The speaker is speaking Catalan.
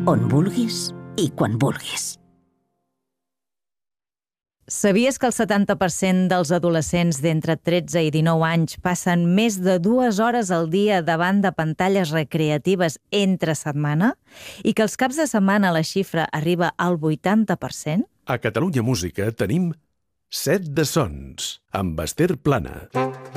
on vulguis i quan vulguis. Sabies que el 70% dels adolescents d'entre 13 i 19 anys passen més de 2 hores al dia davant de pantalles recreatives entre setmana? I que els caps de setmana la xifra arriba al 80%? A Catalunya Música tenim Set de Sons, amb Ester Plana.